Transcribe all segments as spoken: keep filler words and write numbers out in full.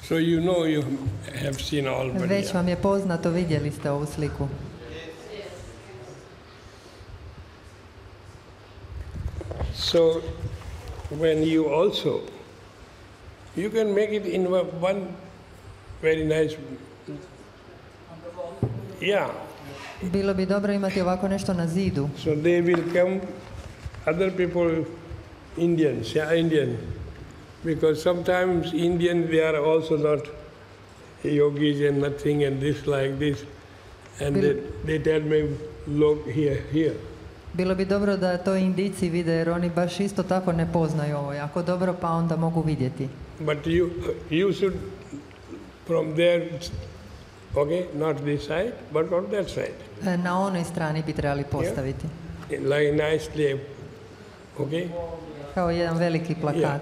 So you know you have seen Albania. Već vam je poznato, vidjeli ste ovu sliku. So when you also, you can make it in one very nice, yeah. Bilo bi dobro imati ovako nešto na zidu. So they will come, other people, Indians, yeah, Indian. Because sometimes Indians, they are also not yogis and nothing and this like this. And they, they tell me, look here, here. Bilo bi dobro da to Indijci vide, jer oni baš isto tako ne poznaju ovo jako dobro, pa onda mogu vidjeti. But you, you should, from there, okay, not this side, but on that side. Na onoj strani bi trebali postaviti. Yeah. Like nicely, okay? Kao jedan veliki plakat. Yeah.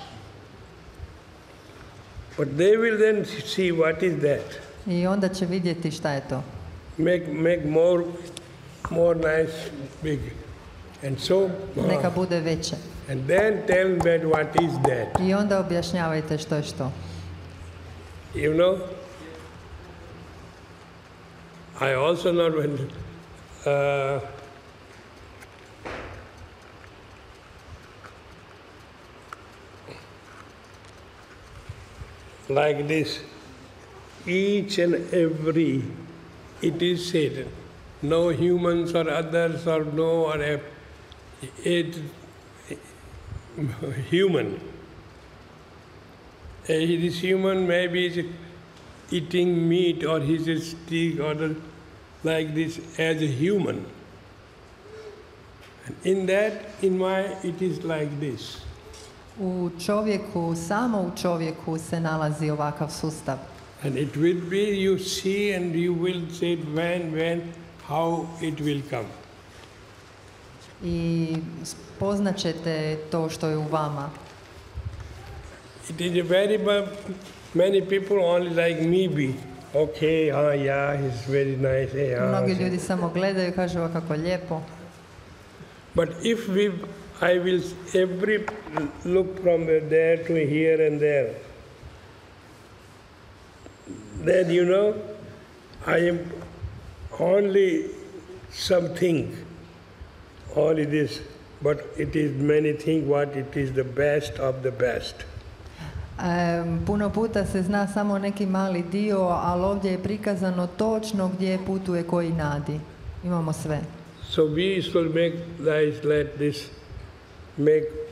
But they will then see what is that. I onda će vidjeti šta je to. Make, make more, more nice, big. And so, neka bude veće. And then tell them what is that. I onda objašnjavajte što je što. You know, I also not when, uh, like this, each and every, it is Satan. No humans or others or no or a, it, human. He is human, maybe is eating meat or he is stick or the, like this as a human. And in that, in my, it is like this. U čovjeku, samo u čovjeku se nalazi ovakav sustav. And it will be, you see and you will say when, when, how it will come. I spoznaćete to što je u vama. It is a very, many people only like me be. Okay, ah, yeah, he's very nice. Hey, ah, Mnogi ljudi samo gledaju i kažu o kako lijepo. But if we, I will every look from there to here and there, then you know, I am only something, only this, but it is many things what it is the best of the best. Um, puno puta se zna samo neki mali dio, ali ovdje je prikazano točno gdje putuje koji nadi. Imamo sve. So we should make like, let this, make